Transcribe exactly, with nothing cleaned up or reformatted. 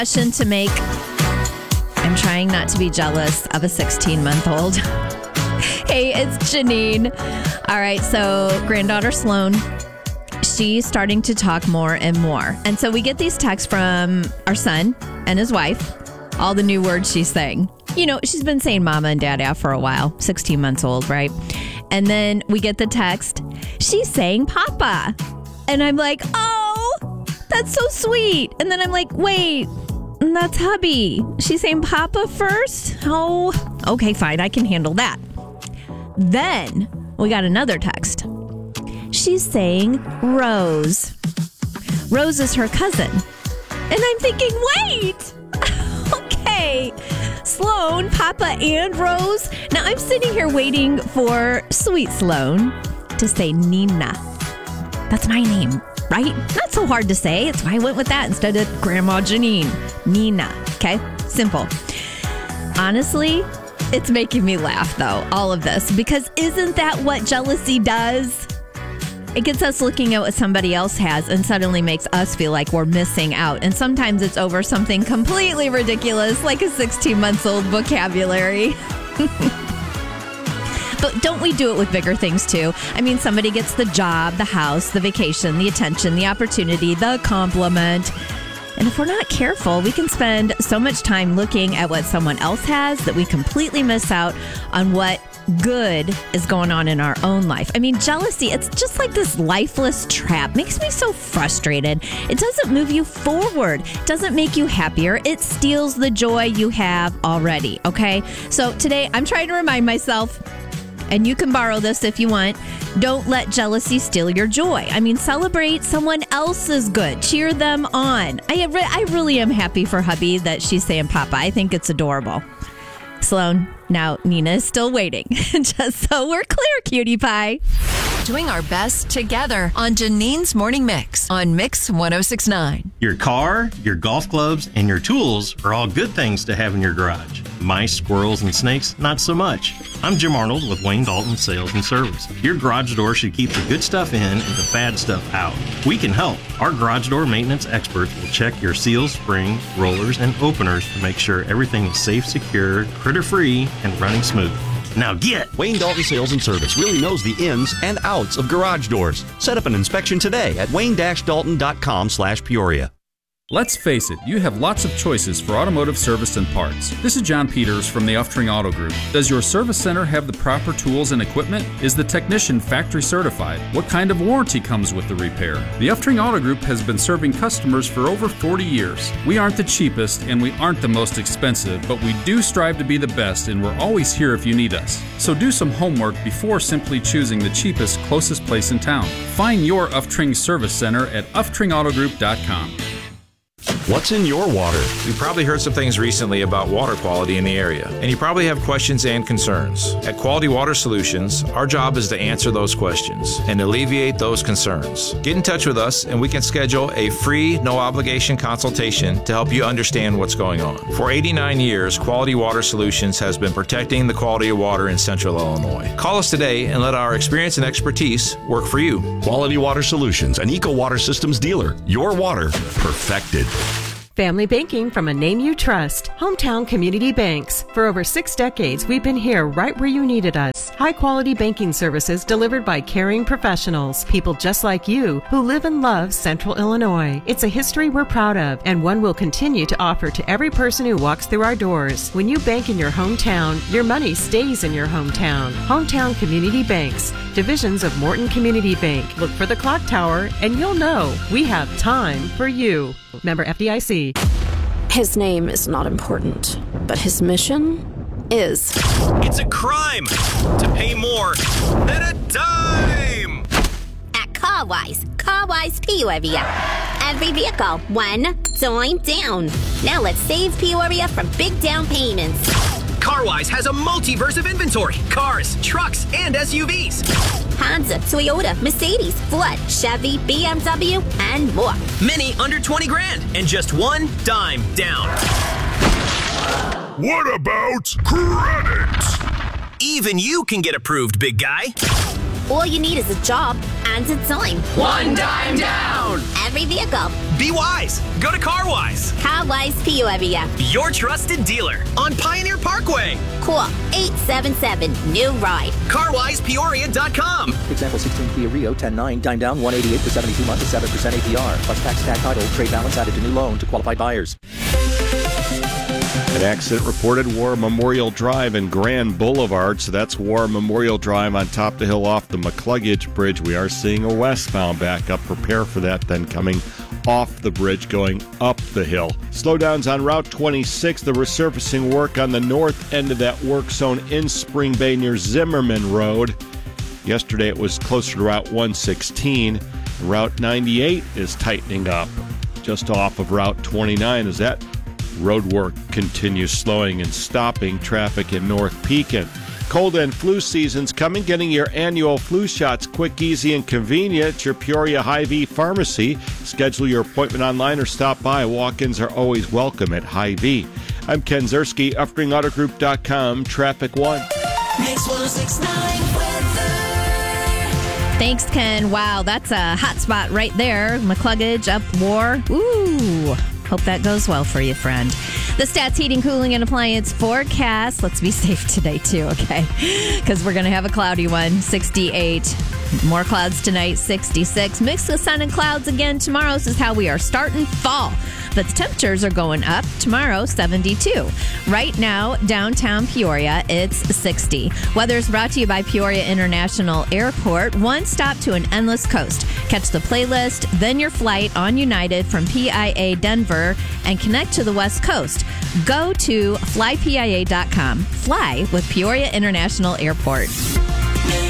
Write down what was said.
confession to make. I'm trying not to be jealous of a sixteen-month-old. Hey, it's Janine. All right, so granddaughter Sloan, she's starting to talk more and more. And so we get these texts from our son and his wife, all the new words she's saying. You know, she's been saying mama and dada for a while, sixteen months old, right? And then we get the text, she's saying papa. And I'm like, oh, that's so sweet. And then I'm like, wait, that's hubby. She's saying papa first? Oh, okay, fine. I can handle that. Then we got another text. She's saying Rose. Rose is her cousin. And I'm thinking, wait, okay, Sloan, Papa, and Rose. Now I'm sitting here waiting for sweet Sloan to say Nina. That's my name, right? Not so hard to say. It's why I went with that instead of Grandma Janine. Nina, okay? Simple. Honestly, it's making me laugh, though, all of this, because isn't that what jealousy does? It gets us looking at what somebody else has and suddenly makes us feel like we're missing out. And sometimes it's over something completely ridiculous, like a sixteen-month-old vocabulary. But don't we do it with bigger things, too? I mean, somebody gets the job, the house, the vacation, the attention, the opportunity, the compliment. And if we're not careful, we can spend so much time looking at what someone else has that we completely miss out on what good is going on in our own life. I mean, jealousy, it's just like this lifeless trap. Makes me so frustrated. It doesn't move you forward. It doesn't make you happier. It steals the joy you have already, okay? So today, I'm trying to remind myself, and you can borrow this if you want, don't let jealousy steal your joy. I mean, celebrate someone else's good. Cheer them on. I, re- I really am happy for hubby that she's saying papa. I think it's adorable. Sloan, now Nina is still waiting. Just so we're clear, cutie pie. Doing our best together on Janine's Morning Mix on Mix one oh six point nine. Your car, your golf clubs, and your tools are all good things to have in your garage. Mice, squirrels, and snakes, not so much. I'm Jim Arnold with Wayne Dalton Sales and Service. Your garage door should keep the good stuff in and the bad stuff out. We can help. Our garage door maintenance experts will check your seals, springs, rollers, and openers to make sure everything is safe, secure, critter-free, and running smooth. Now get! Wayne Dalton Sales and Service really knows the ins and outs of garage doors. Set up an inspection today at wayne dash dalton dot com slash Peoria. Let's face it, you have lots of choices for automotive service and parts. This is John Peters from the Uftring Auto Group. Does your service center have the proper tools and equipment? Is the technician factory certified? What kind of warranty comes with the repair? The Uftring Auto Group has been serving customers for over forty years. We aren't the cheapest and we aren't the most expensive, but we do strive to be the best, and we're always here if you need us. So do some homework before simply choosing the cheapest, closest place in town. Find your Uftring Service Center at uftring auto group dot com. What's in your water? You've probably heard some things recently about water quality in the area, and you probably have questions and concerns. At Quality Water Solutions, our job is to answer those questions and alleviate those concerns. Get in touch with us, and we can schedule a free, no-obligation consultation to help you understand what's going on. For eighty-nine years, Quality Water Solutions has been protecting the quality of water in Central Illinois. Call us today and let our experience and expertise work for you. Quality Water Solutions, an Eco Water Systems dealer. Your water perfected. Family banking from a name you trust. Hometown Community Banks. For over six decades, we've been here right where you needed us. High-quality banking services delivered by caring professionals. People just like you who live and love Central Illinois. It's a history we're proud of and one we'll continue to offer to every person who walks through our doors. When you bank in your hometown, your money stays in your hometown. Hometown Community Banks. Divisions of Morton Community Bank. Look for the clock tower and you'll know we have time for you. Member F D I C. His name is not important, but his mission is. It's a crime to pay more than a dime! At CarWise, CarWise Peoria. Every vehicle, one dime down. Now let's save Peoria from big down payments. CarWise has a multiverse of inventory. Cars, trucks, and S U Vs. Honda, Toyota, Mercedes, Ford, Chevy, B M W, and more. Many under twenty grand and just one dime down. What about credit? Even you can get approved, big guy. All you need is a job and a dime. One dime down. Every vehicle, Be wise. Go to CarWise. CarWise Peoria. Your trusted dealer on Pioneer Parkway. Call eight seven seven, new ride. car wise peoria dot com. Example sixteen Kia Rio ten nine. Dime down one eighty-eight for seventy-two months at seven percent A P R. Plus tax, tag title, trade balance added to new loan to qualified buyers. An accident reported War Memorial Drive and Grand Boulevard. So that's War Memorial Drive on top of the hill off the McCluggage Bridge. We are seeing a westbound backup. Prepare for that then coming off the bridge going up the hill. Slowdowns on Route twenty-six. The resurfacing work on the north end of that work zone in Spring Bay near Zimmerman Road. Yesterday it was closer to Route one sixteen. Route ninety-eight is tightening up just off of Route twenty-nine as that road work continues slowing and stopping traffic in North Pekin. Cold and flu season's coming. Getting your annual flu shots quick, easy, and convenient at your Peoria Hy-Vee Pharmacy. Schedule your appointment online or stop by. Walk-ins are always welcome at Hy-Vee. I'm Ken Zerski, Uftring Auto Group dot com, Traffic One. Mix one oh six point nine weather. Thanks, Ken. Wow, that's a hot spot right there. McCluggage up War. Ooh. Hope that goes well for you, friend. The Stats Heating, Cooling, and Appliance forecast. Let's be safe today, too, okay? Because we're going to have a cloudy one, sixty-eight. More clouds tonight, sixty-six. Mixed with sun and clouds again tomorrow. This is how we are starting fall. But the temperatures are going up. Tomorrow, seventy-two. Right now, downtown Peoria, it's sixty. Weather is brought to you by Peoria International Airport. One stop to an endless coast. Catch the playlist, then your flight on United from P I A Denver and connect to the West Coast. Go to fly P I A dot com. Fly with Peoria International Airport.